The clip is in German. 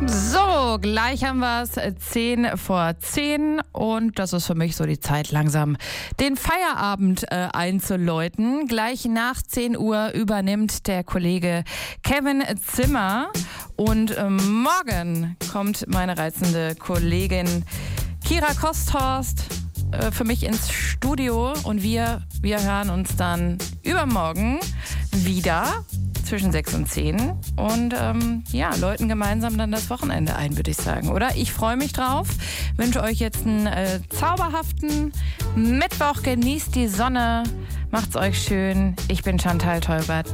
So, gleich haben wir es 10 vor 10 und das ist für mich so die Zeit, langsam den Feierabend einzuläuten. Gleich nach 10 Uhr übernimmt der Kollege Kevin Zimmer und morgen kommt meine reizende Kollegin Kira Kosthorst für mich ins Studio und wir hören uns dann übermorgen wieder zwischen 6 und 10 und läuten gemeinsam dann das Wochenende ein, würde ich sagen, oder? Ich freue mich drauf, wünsche euch jetzt einen zauberhaften Mittwoch, genießt die Sonne, macht's euch schön. Ich bin Chantal Teubert.